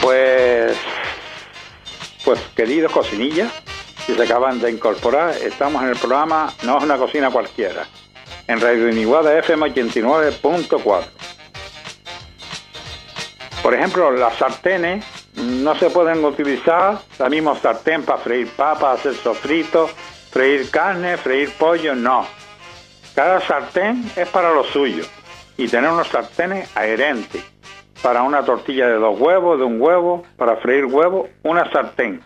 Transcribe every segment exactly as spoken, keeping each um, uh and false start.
Pues, pues queridos cocinillas, si se acaban de incorporar, estamos en el programa No es una cocina cualquiera, en Radio Iniguada F M ochenta y nueve punto cuatro. Por ejemplo, las sartenes no se pueden utilizar la misma sartén para freír papas, hacer sofritos, freír carne, freír pollo, no. Cada sartén es para lo suyo y tener unos sartenes adherentes. Para una tortilla de dos huevos, de un huevo, para freír huevos, una sartén.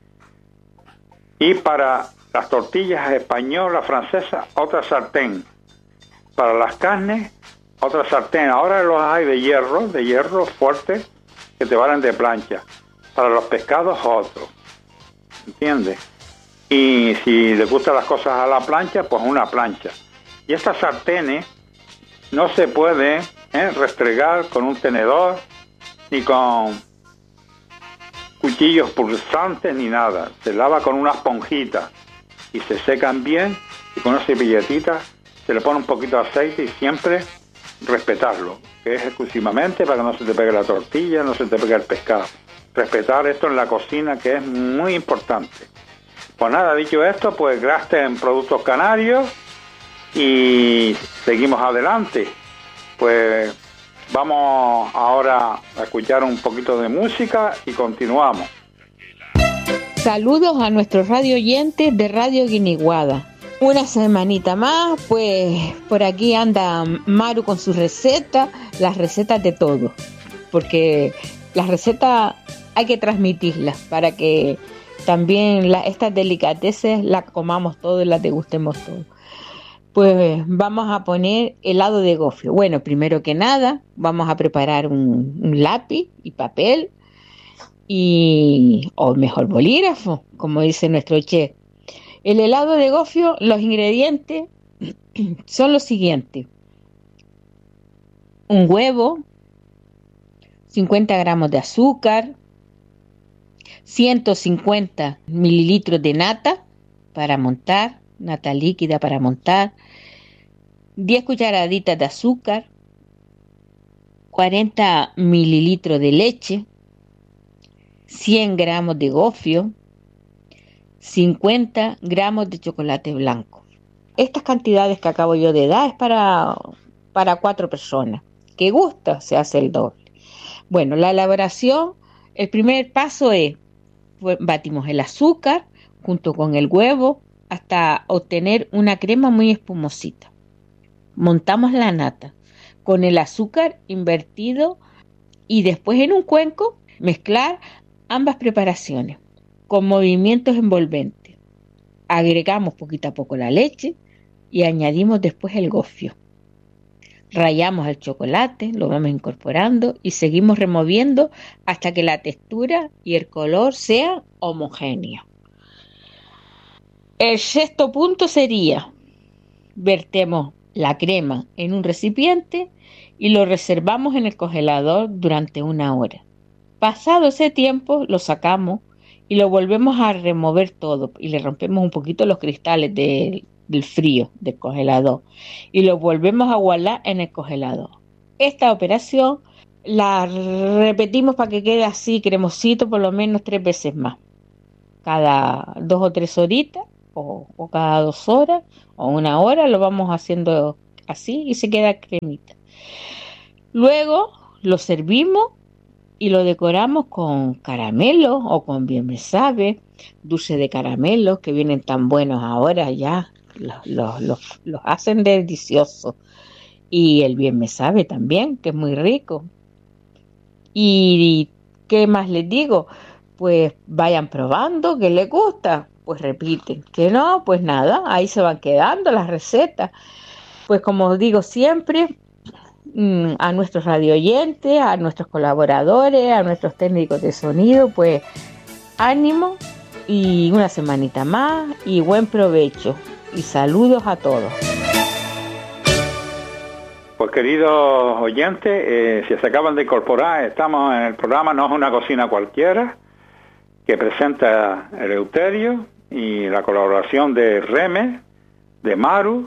Y para las tortillas españolas, francesas, otra sartén. Para las carnes, otra sartén. Ahora los hay de hierro, de hierro fuerte, que te valen de plancha. Para los pescados, otro. ¿Entiendes? Y si les gustan las cosas a la plancha, pues una plancha. Y estas sartenes no se pueden ¿eh? restregar con un tenedor, ni con cuchillos pulsantes, ni nada. Se lava con una esponjita y se secan bien, y con una cepilletita se le pone un poquito de aceite y siempre respetarlo, que es exclusivamente para que no se te pegue la tortilla, no se te pegue el pescado. Respetar esto en la cocina, que es muy importante. Pues nada, dicho esto, pues gracias en Productos Canarios y seguimos adelante. Pues vamos ahora a escuchar un poquito de música y continuamos. Saludos a nuestros radio oyentes de Radio Guiniguada. Una semanita más, pues por aquí anda Maru con sus recetas, las recetas de todo, porque las recetas hay que transmitirlas para que también la, estas delicateces las comamos todos y las degustemos todos. Pues vamos a poner helado de gofio. Bueno, primero que nada, vamos a preparar un, un lápiz y papel, y o mejor bolígrafo, como dice nuestro chef. El helado de gofio, los ingredientes son los siguientes: un huevo, cincuenta gramos de azúcar, ciento cincuenta mililitros de nata para montar, nata líquida para montar, diez cucharaditas de azúcar, cuarenta mililitros de leche, cien gramos de gofio, cincuenta gramos de chocolate blanco. Estas cantidades que acabo yo de dar es para, para cuatro personas. Que gusta, se hace el doble. Bueno, la elaboración, el primer paso es, batimos el azúcar junto con el huevo hasta obtener una crema muy espumosita. Montamos la nata con el azúcar invertido y después en un cuenco mezclar ambas preparaciones con movimientos envolventes. Agregamos poquito a poco la leche y añadimos después el gofio. Rallamos el chocolate, lo vamos incorporando y seguimos removiendo hasta que la textura y el color sean homogéneos. El sexto punto sería: vertemos la crema en un recipiente y lo reservamos en el congelador durante una hora. Pasado ese tiempo, lo sacamos y lo volvemos a remover todo y le rompemos un poquito los cristales de, del frío del congelador y lo volvemos a guardar en el congelador. Esta operación la repetimos para que quede así cremosito por lo menos tres veces más. Cada dos o tres horitas o, o cada dos horas o una hora lo vamos haciendo así y se queda cremita. Luego lo servimos y lo decoramos con caramelo o con bien me sabe, dulce de caramelo que vienen tan buenos ahora ya, los, los, los, los hacen deliciosos. Y el bien me sabe también, que es muy rico. ¿Y qué más les digo? Pues vayan probando, que les gusta, pues repiten, que no, pues nada, ahí se van quedando las recetas. Pues como digo siempre, a nuestros radio oyentes, a nuestros colaboradores, a nuestros técnicos de sonido, pues ánimo y una semanita más y buen provecho y saludos a todos. Pues queridos oyentes, eh, si se acaban de incorporar, estamos en el programa No es una cocina cualquiera, que presenta Eleuterio y la colaboración de Reme, de Maru,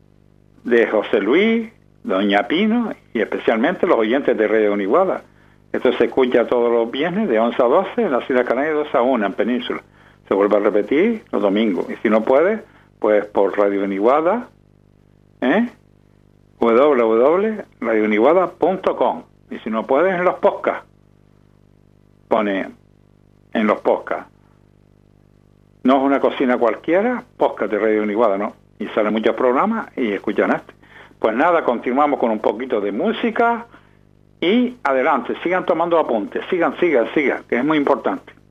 de José Luis, Doña Pino y especialmente los oyentes de Radio Uniguada Esto se escucha todos los viernes de once a doce en las Islas Canarias, dos a una en Península. Se vuelve a repetir los domingos. Y si no puede, pues por Radio Niguada, ¿eh? w w w punto radio niguada punto com. Y si no puedes, en los podcasts. Pone en los podcasts. No es una cocina cualquiera, podcast de Radio Niguada, ¿no? Y salen muchos programas y escuchan este. Pues nada, continuamos con un poquito de música y adelante, sigan tomando apuntes, sigan, sigan, sigan, que es muy importante.